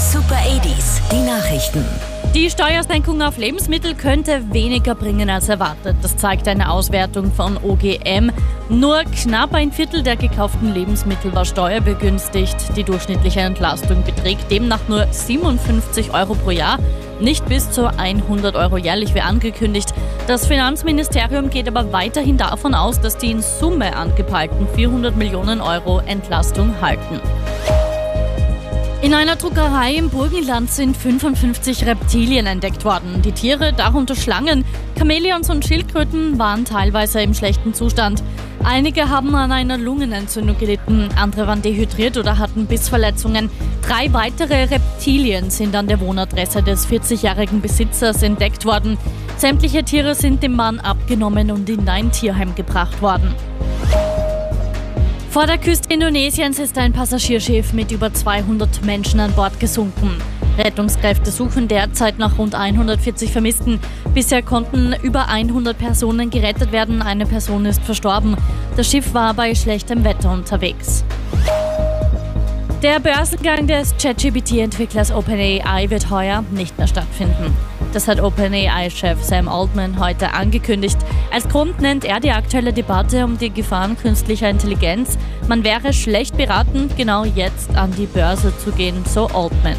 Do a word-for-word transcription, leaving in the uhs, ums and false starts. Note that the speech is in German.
Super achtziger, die Nachrichten. Die Steuersenkung auf Lebensmittel könnte weniger bringen als erwartet. Das zeigt eine Auswertung von O G M. Nur knapp ein Viertel der gekauften Lebensmittel war steuerbegünstigt. Die durchschnittliche Entlastung beträgt demnach nur siebenundfünfzig Euro pro Jahr, nicht bis zu hundert Euro jährlich wie angekündigt. Das Finanzministerium geht aber weiterhin davon aus, dass die in Summe angepeilten vierhundert Millionen Euro Entlastung halten. In einer Druckerei im Burgenland sind fünfundfünfzig Reptilien entdeckt worden. Die Tiere, darunter Schlangen, Chamäleons und Schildkröten, waren teilweise im schlechten Zustand. Einige haben an einer Lungenentzündung gelitten, andere waren dehydriert oder hatten Bissverletzungen. Drei weitere Reptilien sind an der Wohnadresse des vierzigjährigen Besitzers entdeckt worden. Sämtliche Tiere sind dem Mann abgenommen und in ein Tierheim gebracht worden. Vor der Küste Indonesiens ist ein Passagierschiff mit über zweihundert Menschen an Bord gesunken. Rettungskräfte suchen derzeit nach rund hundertvierzig Vermissten. Bisher konnten über hundert Personen gerettet werden, eine Person ist verstorben. Das Schiff war bei schlechtem Wetter unterwegs. Der Börsengang des ChatGPT-Entwicklers OpenAI wird heuer nicht mehr stattfinden. Das hat OpenAI-Chef Sam Altman heute angekündigt. Als Grund nennt er die aktuelle Debatte um die Gefahren künstlicher Intelligenz. Man wäre schlecht beraten, genau jetzt an die Börse zu gehen, so Altman.